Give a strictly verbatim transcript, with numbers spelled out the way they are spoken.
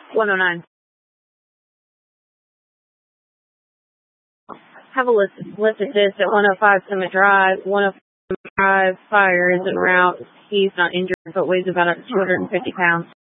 one oh nine. Have a list, list of this at one oh five Summit Drive. one oh five Summit Drive, fire is en route. He's not injured, but weighs about two hundred fifty pounds.